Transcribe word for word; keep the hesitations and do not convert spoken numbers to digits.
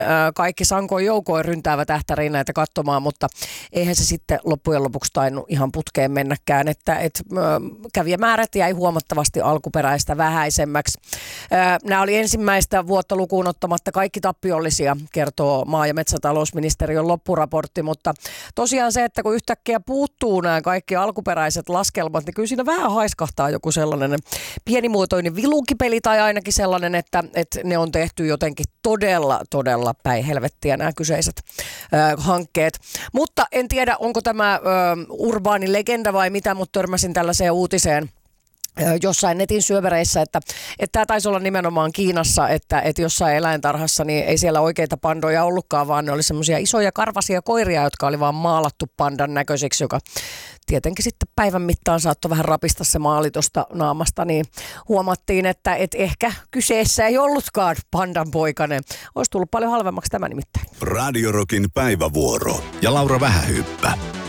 kaikki sankoin joukoin ryntäävät ähtäriin näitä katsomaan, mutta eihän se sitten loppujen lopuksi tainnut ihan putkeen mennäkään, että et, kävijämäärät jäi huomattavasti alkuperäistä vähäisemmäksi. Nämä oli ensimmäistä vuotta lukuun ottamatta kaikki tappiollisia, kertoo maa- ja metsätalousministeriön loppuraportti, mutta tosiaan se, että kun yhtäkkiä puuttuu nämä kaikki alkuperäiset laskelmat, niin kyllä siinä vähän haiskahtaa joku sellainen pienimuotoinen vilunkipeli tai ainakin sellainen, että, että ne on tehty jotenkin todella, todella päin helvettiä nämä kyseiset ö, hankkeet. Mutta en tiedä, onko tämä ö, urbaani legenda vai mitä, mutta törmäsin tällaiseen uutiseen jossain netin syövereissä, että, että tämä taisi olla nimenomaan Kiinassa, että, että jossain eläintarhassa niin ei siellä oikeita pandoja ollutkaan, vaan ne oli semmoisia isoja karvasia koiria, jotka oli vaan maalattu pandan näköiseksi, joka tietenkin sitten päivän mittaan saattoi vähän rapista se maali tuosta naamasta, niin huomattiin, että, että ehkä kyseessä ei ollutkaan pandan poikainen. Olisi tullut paljon halvemmaksi tämä nimittäin. Radio Rockin päivävuoro ja Laura Vähähyyppä.